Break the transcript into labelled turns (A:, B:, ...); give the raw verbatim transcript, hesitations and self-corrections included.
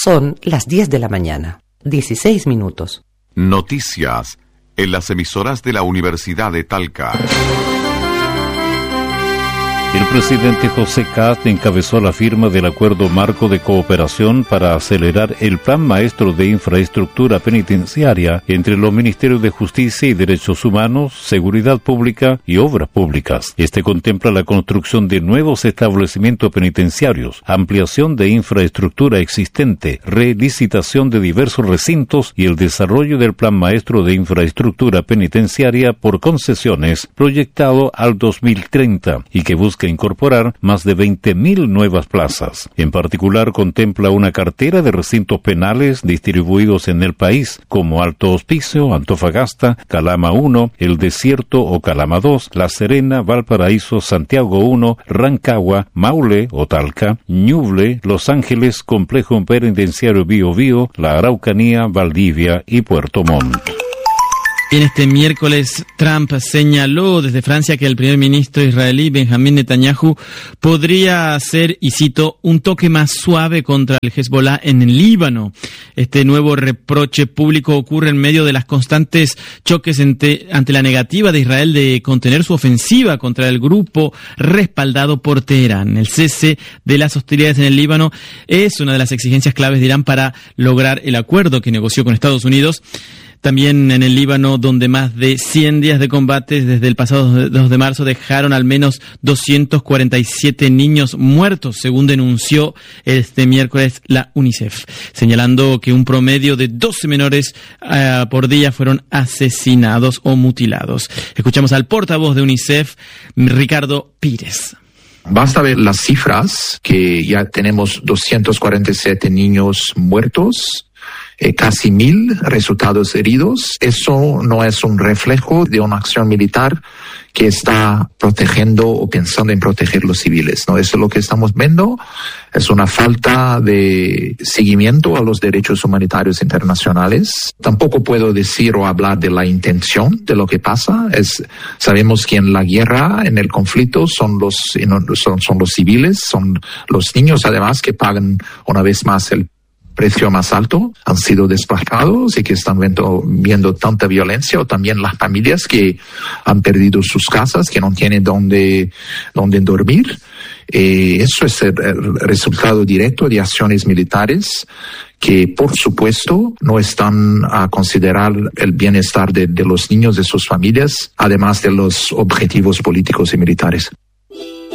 A: Son las diez de la mañana, dieciséis minutos.
B: Noticias en las emisoras de la Universidad de Talca.
C: El presidente José Kast encabezó la firma del Acuerdo Marco de Cooperación para acelerar el Plan Maestro de Infraestructura Penitenciaria entre los Ministerios de Justicia y Derechos Humanos, Seguridad Pública y Obras Públicas. Este contempla la construcción de nuevos establecimientos penitenciarios, ampliación de infraestructura existente, relicitación de diversos recintos y el desarrollo del Plan Maestro de Infraestructura Penitenciaria por concesiones proyectado al dos mil treinta y que busca incorporar más de veinte mil nuevas plazas. En particular, contempla una cartera de recintos penales distribuidos en el país, como Alto Hospicio, Antofagasta, Calama uno, El Desierto o Calama dos, La Serena, Valparaíso, Santiago uno, Rancagua, Maule o Talca, Ñuble, Los Ángeles, Complejo Penitenciario Bío Bío, La Araucanía, Valdivia y Puerto Montt.
D: En este miércoles, Trump señaló desde Francia que el primer ministro israelí Benjamín Netanyahu podría hacer, y cito, un toque más suave contra el Hezbollah en el Líbano. Este nuevo reproche público ocurre en medio de las constantes choques ante, ante la negativa de Israel de contener su ofensiva contra el grupo respaldado por Teherán. El cese de las hostilidades en el Líbano es una de las exigencias claves de Irán para lograr el acuerdo que negoció con Estados Unidos. También en el Líbano, donde más de cien días de combates desde el pasado dos de marzo dejaron al menos doscientos cuarenta y siete niños muertos, según denunció este miércoles la UNICEF, señalando que un promedio de doce menores uh, por día fueron asesinados o mutilados. Escuchamos al portavoz de UNICEF, Ricardo Pires.
E: Basta ver las cifras, que ya tenemos doscientos cuarenta y siete niños muertos, Eh, casi mil resultados heridos. Eso no es un reflejo de una acción militar que está protegiendo o pensando en proteger los civiles, ¿no? Eso es lo que estamos viendo. Es una falta de seguimiento a los derechos humanitarios internacionales. Tampoco puedo decir o hablar de la intención de lo que pasa. Es, sabemos que en la guerra, en el conflicto, son los, son, son los civiles, son los niños además que pagan una vez más el precio más alto, han sido desplazados y que están viendo, viendo tanta violencia, o también las familias que han perdido sus casas, que no tienen dónde, dónde dormir. Eh, eso es el, el resultado directo de acciones militares que, por supuesto, no están a considerar el bienestar de, de los niños, de sus familias, además de los objetivos políticos y militares.